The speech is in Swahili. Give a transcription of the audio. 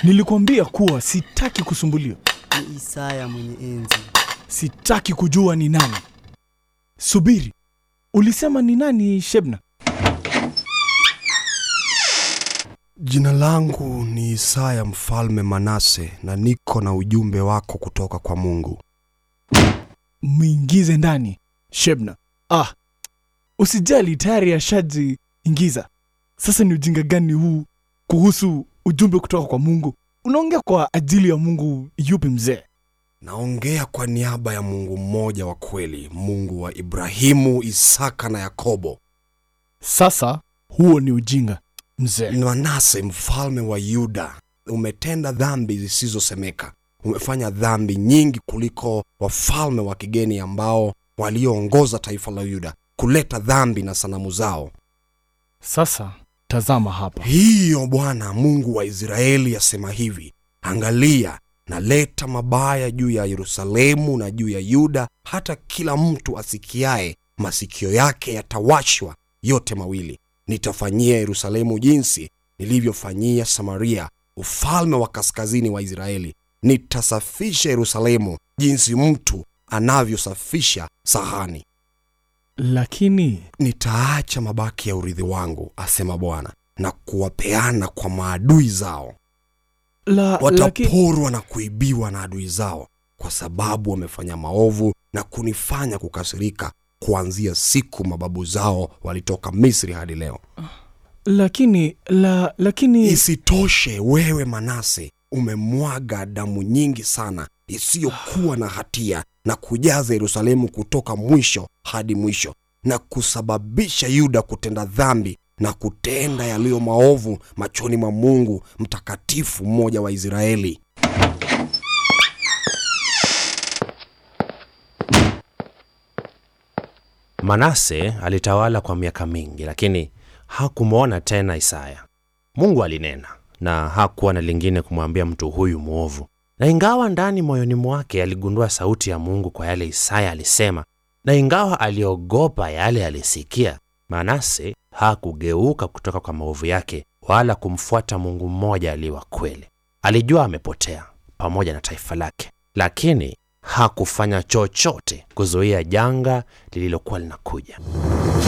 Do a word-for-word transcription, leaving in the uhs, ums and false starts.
Nilikwambia kuwa sitaki kusumbuliwa. Ni Isaya mwenye enzi. Sitaki kujua ni nani. Subiri. Ulisema ni nani, Shebna? Jina langu ni Isaya mfalme Manase, na niko na ujumbe wako kutoka kwa Mungu. Muingize ndani, Shebna. Ah, usijali, tayari ashaji ingiza. Sasa ni ujinga gani huu kuhusu ujumbe kutoka kwa Mungu? Unaongea kwa ajili ya Mungu yupi mzee? Naongea kwa niaba ya Mungu mmoja wa kweli, Mungu wa Ibrahimu, Isaka na Yakobo. Sasa huo ni ujinga mzee. Manase mfalme wa Yuda, umetenda dhambi zisizosemeka. Umefanya dhambi nyingi kuliko wafalme wa kigeni ambao walioongoza taifa la Yuda kuleta dhambi na sanamu zao. Sasa tazama hapa. Hiyo Bwana Mungu wa Israeli asema hivi: angalia, naleta mabaya juu ya Yerusalemu na juu ya Yuda, hata kila mtu asikiaye masikio yake yatawashwa yote mawili. Nitafanyia Yerusalemu jinsi nilivyofanyia Samaria, ufalme wa kaskazini wa Israeli. Nitasafisha Yerusalemu jinsi mtu anavyosafisha sahani. Lakini nitaacha mabaki ya urithi wangu, asema Bwana, na kuwapeana kwa maadui zao. La, wataporwa laki... na kuibiwa na adui zao, kwa sababu wamefanya maovu na kunifanya kukasirika kuanzia siku mababu zao walitoka Misri hadi leo. Lakini la lakini isitoshe, wewe Manase umemwaga damu nyingi sana isiyokuwa na hatia na kujaza Yerusalemu kutoka mwisho hadi mwisho, na kusababisha Yuda kutenda dhambi na kutenda yaliyo maovu machoni mwa Mungu mtakatifu mmoja wa Israeli. Manase alitawala kwa miaka mingi, lakini hakumwona tena Isaya. Mungu alinena na hakuwa na lingine kumwambia mtu huyu muovu. Na ingawa ndani moyoni mwake aligundua sauti ya Mungu kwa yale Isaya alisema, na ingawa aliogopa yale alisikia, Manase hakugeuka kutoka kwa maovu yake wala kumfuata Mungu mmoja aliye wa kweli. Alijua amepotea pamoja na taifa lake, lakini hakufanya chochote kuzuia janga lililokuwa linakuja.